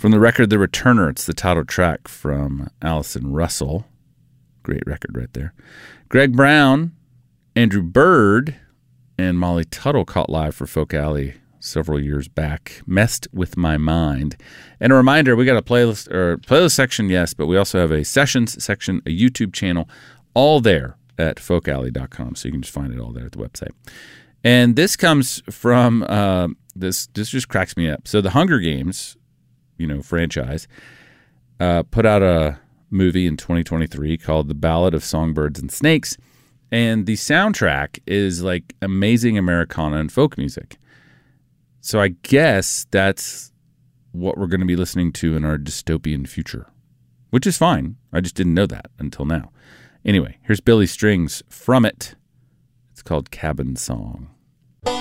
From the record The Returner, it's the title track from Allison Russell. Great record right there. Greg Brown, Andrew Bird, and Molly Tuttle caught live for Folk Alley several years back. Messed with My Mind. And a reminder, we got a playlist section, yes, but we also have a sessions section, a YouTube channel, all there at folkalley.com. So you can just find it all there at the website. And this comes from, this just cracks me up. So the Hunger Games, franchise, put out a movie in 2023 called The Ballad of Songbirds and Snakes. And the soundtrack is like amazing Americana and folk music. So I guess that's what we're going to be listening to in our dystopian future, which is fine. I just didn't know that until now. Anyway, here's Billy Strings from it. It's called Cabin Song.